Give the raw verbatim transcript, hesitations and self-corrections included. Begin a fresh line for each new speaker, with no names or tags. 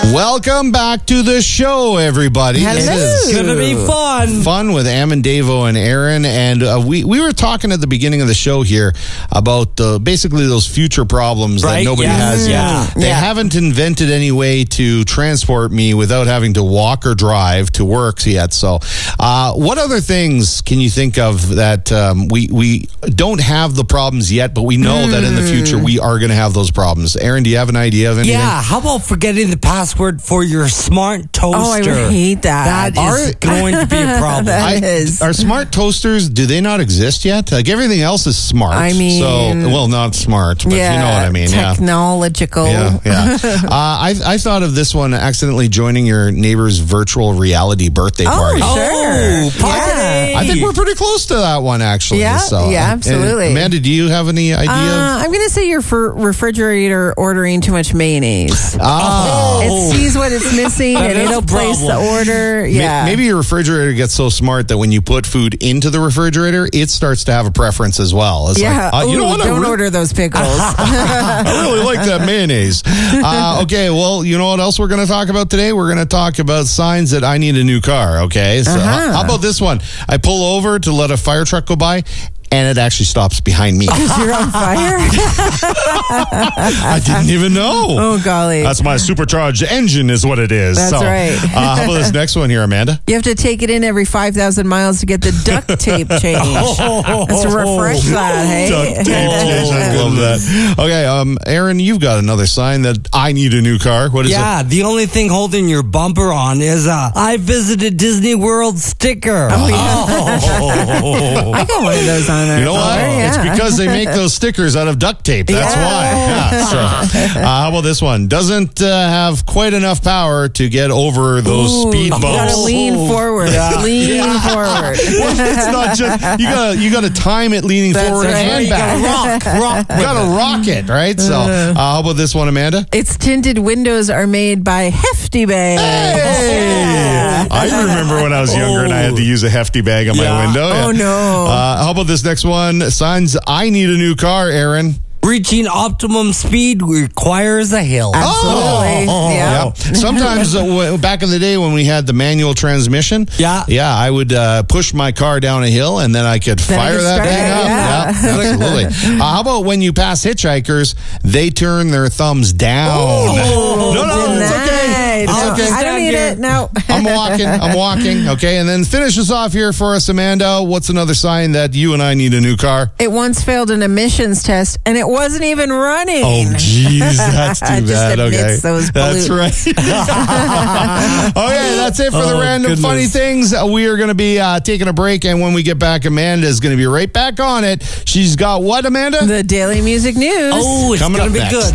Welcome back to the show, everybody.
Hello.
This is
It's gonna be fun.
Fun with Am, Davo, and Aaron. And uh, we, we were talking at the beginning of the show here about uh, basically those future problems
Right,
that nobody
yes.
has yet.
Yeah.
They
Yeah.
haven't invented any way to transport me without having to walk or drive to work yet. So uh, what other things can you think of that um, we, we don't have the problems yet, but we know that in the future we are going to have those problems? Aaron, do you have an idea of anything?
Yeah, how about forgetting the password for your smart toaster?
Oh, I would hate that.
That is
Are-
going to be a problem.
That
I,
is.
Are smart toasters, do they not exist yet? Like everything else is smart.
I mean-
so, well, not smart, but
yeah,
you know what I mean. Yeah.
technological.
Yeah, yeah. uh, I I thought of this one accidentally joining your neighbor's virtual reality birthday
Oh,
party.
sure.
Oh, party.
Yeah.
I think we're pretty close to that one, actually.
Yeah,
so,
yeah,
uh,
absolutely.
Amanda, do you have any idea?
Uh, I'm going to say your fr- refrigerator ordering too much mayonnaise.
oh.
It sees what it's missing
That
and
is
it'll
a
place the
problem.
order.
Ma-
Yeah.
Maybe your refrigerator gets so smart that when you put food into the refrigerator, it starts to have a preference as well. It's
Yeah.
like, uh, you
Ooh,
know what? I
don't
re-
order those pickles.
I really like that mayonnaise. Uh, okay, well, you know what else we're going to talk about today? We're going to talk about signs that I need a new car, okay? So
Uh-huh.
how about this one? I pull over to let a fire truck go by, and it actually stops behind me.
Because you're on fire?
I didn't even know.
Oh, golly.
That's my supercharged engine is what it is.
That's
so,
right.
uh, how about this next one here, Amanda?
You have to take it in every five thousand miles to get the duct tape changed. Let's refresh that, hey?
Duct tape change. I love that. Okay, um, Aaron, you've got another sign that I need a new car. What is it?
Yeah, the only thing holding your bumper on is a I visited Disney World sticker.
I got one of those on there.
You know what?
somewhere,
It's
yeah.
because they make those stickers out of duct tape. That's
Yeah.
why. Yeah, so, uh, how about this one? Doesn't uh, have quite enough power to get over those
Ooh,
speed
you gotta
bumps.
lean forward. Lean forward.
Well, it's not just you gotta you gotta time it leaning
That's
forward
right.
and
You
back.
gotta rock, rock.
You gotta rock it, right? So, uh, how about this one, Amanda?
Its tinted windows are made by Hefty Bag.
Hey! I remember when I was younger and I had to use a hefty bag on my
Yeah.
window.
Oh, no.
Uh, how about this next one? Signs I need a new car, Aaron.
Reaching optimum speed requires a hill.
Absolutely.
Oh,
yeah.
yeah. Sometimes uh, w- back in the day when we had the manual transmission,
Yeah.
yeah, I would uh, push my car down a hill and then I could
Then I
fire
could
that
start
thing
it,
up.
yeah.
Yeah, absolutely. Uh, how about when you pass hitchhikers, they turn their thumbs down?
Oh,
no, no, it's okay.
Denied.
It's
No,
okay.
I don't need it. No.
I'm walking. I'm walking. Okay, and then finish us off here for us, Amanda. What's another sign that you and I need a new car?
It once failed an emissions test, and it wasn't even running.
Oh, jeez, that's too
It just
bad.
admits
Okay,
those
that's right. Okay, that's it for the
Oh,
random
goodness.
funny things. Uh, We are going to be uh, taking a break, and when we get back, Amanda is going to be right back on it. She's got what, Amanda?
The Daily Music News.
Oh, it's
Coming
going
up
to be
next.
good.